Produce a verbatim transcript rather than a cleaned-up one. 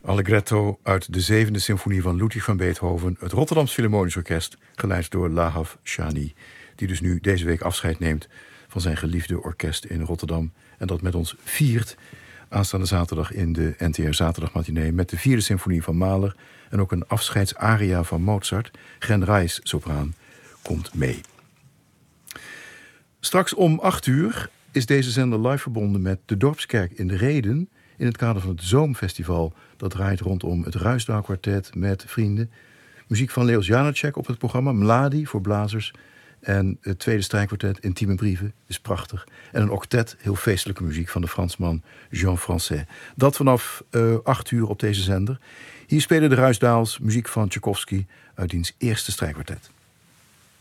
Allegretto uit de zevende symfonie van Ludwig van Beethoven, het Rotterdams Philharmonisch Orkest, geleid door Lahav Shani, die dus nu deze week afscheid neemt van zijn geliefde orkest in Rotterdam en dat met ons viert aanstaande zaterdag in de N T R Zaterdagmatinee met de vierde symfonie van Mahler en ook een afscheidsaria van Mozart. Gren Reis, sopraan, komt mee. Straks om acht uur is deze zender live verbonden met de Dorpskerk in de Rheden in het kader van het Zoomfestival. Dat draait rondom het Ruisdaal-kwartet met vrienden. Muziek van Leos Janáček op het programma, Mladi voor blazers. En het tweede strijkkwartet, Intieme Brieven, is prachtig. En een octet, heel feestelijke muziek van de Fransman Jean Français. Dat vanaf uh, acht uur op deze zender. Hier spelen de Ruisdaals muziek van Tchaikovsky uit diens eerste strijkkwartet.